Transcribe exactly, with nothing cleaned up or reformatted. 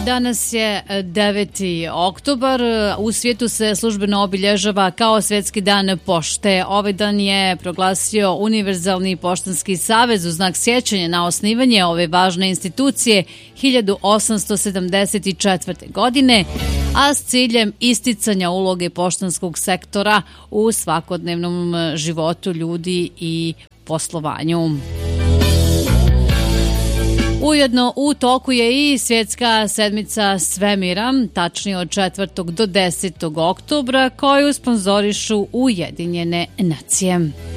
Danas je deveti oktobar, u svijetu se službeno obilježava kao Svjetski dan pošte. Ovaj dan je proglasio Univerzalni poštanski savez u znak sjećanja na osnivanje ove važne institucije hiljadu osamsto sedamdeset četvrte. godine, a s ciljem isticanja uloge poštanskog sektora u svakodnevnom životu ljudi i poslovanju. Ujedno u toku je i Svjetska sedmica svemira, tačnije od četvrtog do desetog oktobra, koju sponzorišu Ujedinjene nacije.